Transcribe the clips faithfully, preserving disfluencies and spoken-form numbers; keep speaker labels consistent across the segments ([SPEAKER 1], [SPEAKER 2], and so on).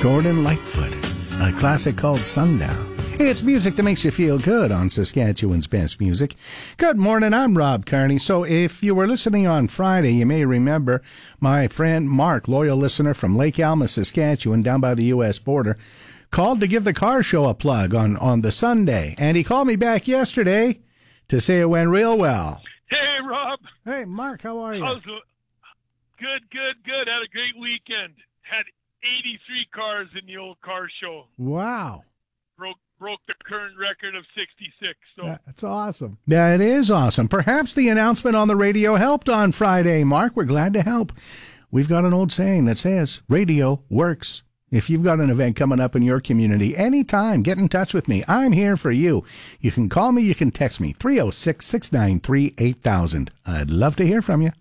[SPEAKER 1] Gordon Lightfoot, a classic called Sundown. It's music that makes you feel good on Saskatchewan's Best Music. Good morning, I'm Rob Carney. So if you were listening on Friday, you may remember my friend Mark, loyal listener from Lake Alma, Saskatchewan, down by the U S border, called to give the car show a plug on, on the Sunday. And he called me back yesterday to say it went real well.
[SPEAKER 2] Hey, Rob.
[SPEAKER 1] Hey, Mark, how are you?
[SPEAKER 2] How's it? Good, good, good. Had a great weekend. Had eighty-three cars in the old car show.
[SPEAKER 1] Wow.
[SPEAKER 2] Broke broke the current record of sixty-six. So
[SPEAKER 1] that's awesome. That is awesome. Perhaps the announcement on the radio helped on Friday, Mark. We're glad to help. We've got an old saying that says, radio works. If you've got an event coming up in your community, anytime, get in touch with me. I'm here for you. You can call me, you can text me, three oh six, six nine three, eight thousand. I'd love to hear from you.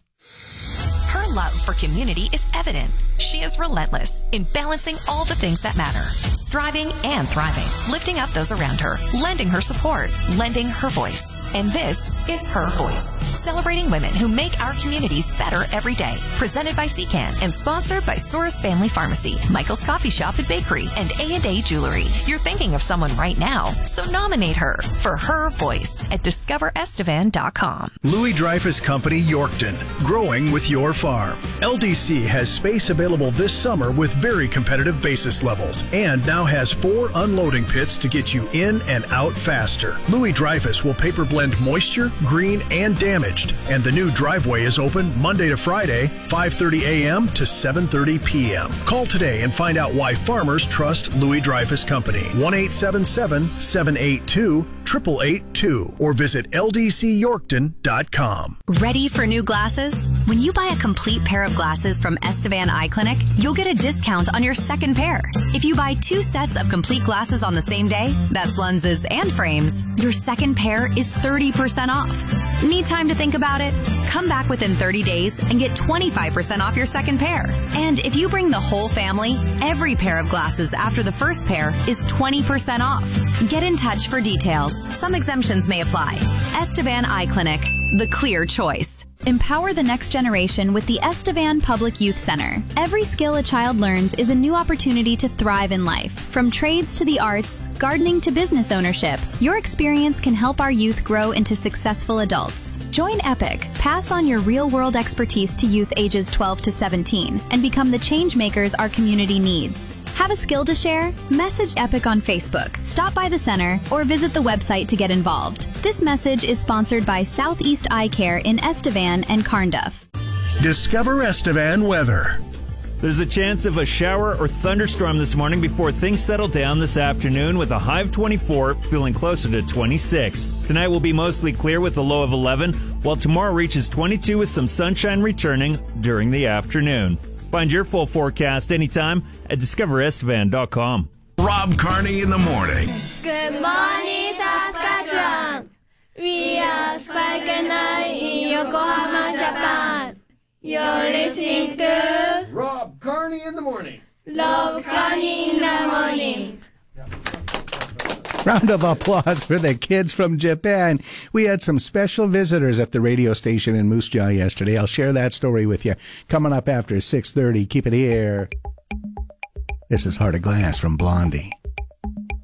[SPEAKER 3] Her love for community is evident. She is relentless in balancing all the things that matter, striving and thriving, lifting up those around her, lending her support, lending her voice. And this is Her Voice, celebrating women who make our communities better every day. Presented by C CAN and sponsored by Soros Family Pharmacy, Michael's Coffee Shop and Bakery, and A and A Jewelry. You're thinking of someone right now, so nominate her for Her Voice at discover estevan dot com.
[SPEAKER 4] Louis Dreyfus Company, Yorkton, growing with your farm. L D C has space available this summer with very competitive basis levels and now has four unloading pits to get you in and out faster. Louis Dreyfus will paper blend moisture, green, and damaged, and the new driveway is open Monday to Friday, five thirty a.m. to seven thirty p.m. Call today and find out why farmers trust Louis Dreyfus Company. one eight seven seven, seven eight two, eight eight eight two or visit L D C Yorkton dot com.
[SPEAKER 5] Ready for new glasses? When you buy a complete pair of glasses from Estevan Eye Clinic, you'll get a discount on your second pair. If you buy two sets of complete glasses on the same day, that's lenses and frames, your second pair is thirty percent off. Need time to think about it? Come back within thirty days and get twenty-five percent off your second pair. And if you bring the whole family, every pair of glasses after the first pair is twenty percent off. Get in touch for details. Some exemptions may apply. Estevan Eye Clinic, the clear choice.
[SPEAKER 6] Empower the next generation with the Estevan Public Youth Center. Every skill a child learns is a new opportunity to thrive in life. From trades to the arts, gardening to business ownership, your experience can help our youth grow into successful adults. Join EPIC, pass on your real-world expertise to youth ages twelve to seventeen, and become the change makers our community needs. Have a skill to share? Message EPIC on Facebook, stop by the center, or visit the website to get involved. This message is sponsored by Southeast Eye Care in Estevan and Carnduff.
[SPEAKER 4] Discover Estevan weather.
[SPEAKER 7] There's a chance of a shower or thunderstorm this morning before things settle down this afternoon with a high of twenty-four, feeling closer to twenty-six. Tonight will be mostly clear with a low of eleven, while tomorrow reaches twenty-two with some sunshine returning during the afternoon. Find your full forecast anytime at discover estevan dot com.
[SPEAKER 4] Rob Carney in the morning.
[SPEAKER 8] Good morning, Saskatchewan. We are Spike and I in Yokohama, Japan. You're listening to
[SPEAKER 9] Rob Carney in the morning.
[SPEAKER 8] Rob Carney in the morning.
[SPEAKER 1] Round of applause for the kids from Japan. We had some special visitors at the radio station in Moose Jaw yesterday. I'll share that story with you coming up after six thirty. Keep it here. This is Heart of Glass from Blondie.